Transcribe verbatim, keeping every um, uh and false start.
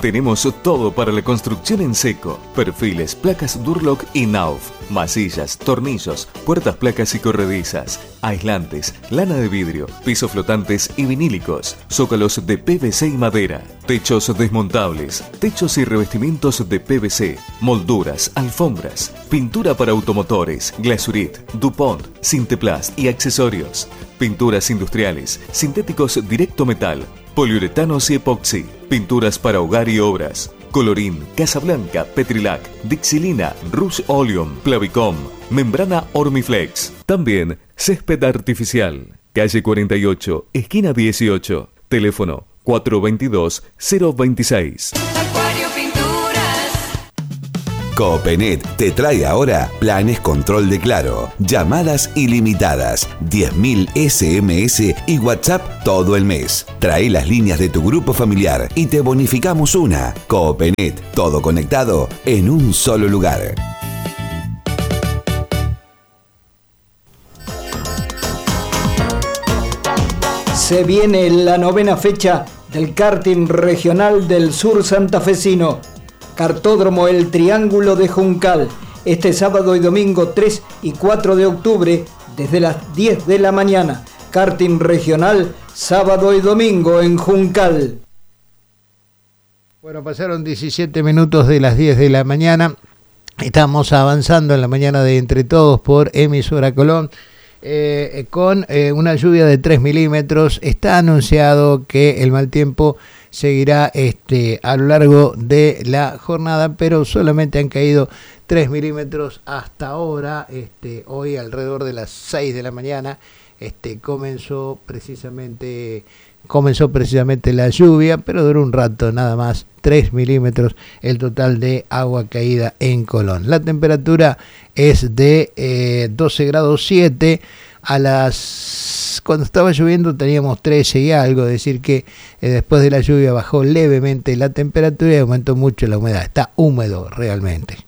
Tenemos todo para la construcción en seco. Perfiles, placas Durlock y Nauf. Masillas, tornillos, puertas, placas y corredizas. Aislantes, lana de vidrio, pisos flotantes y vinílicos. Zócalos de P V C y madera. Techos desmontables. Techos y revestimientos de P V C. Molduras, alfombras. Pintura para automotores. Glasurit, DuPont, Sinteplast y accesorios. Pinturas industriales. Sintéticos directo metal. Poliuretanos y epoxi. Pinturas para hogar y obras. Colorín, Casablanca, Petrilac, Dixilina, Rush Oleum, Clavicom, Membrana Ormiflex. También césped artificial. Calle cuarenta y ocho, esquina dieciocho. Teléfono cuatro veintidós cero veintiséis. Copenet te trae ahora planes control de Claro, llamadas ilimitadas, diez mil ese eme ese y WhatsApp todo el mes. Trae las líneas de tu grupo familiar y te bonificamos una. Copenet, todo conectado en un solo lugar. Se viene la novena fecha del karting regional del sur santafesino. Cartódromo El Triángulo de Juncal, este sábado y domingo tres y cuatro de octubre, desde las diez de la mañana. Karting regional, sábado y domingo en Juncal. Bueno, pasaron diecisiete minutos de las diez de la mañana. Estamos avanzando en la mañana de Entre Todos por Emisora Colón. Eh, con eh, una lluvia de tres milímetros. Está anunciado que el mal tiempo seguirá este, a lo largo de la jornada, pero solamente han caído tres milímetros hasta ahora. Este, hoy alrededor de las seis de la mañana este, comenzó precisamente comenzó precisamente la lluvia, pero duró un rato nada más. Tres milímetros el total de agua caída en Colón. La temperatura es de eh, doce grados siete. A las cuando estaba lloviendo teníamos trece y algo, es decir que eh, después de la lluvia bajó levemente la temperatura y aumentó mucho la humedad. Está húmedo realmente.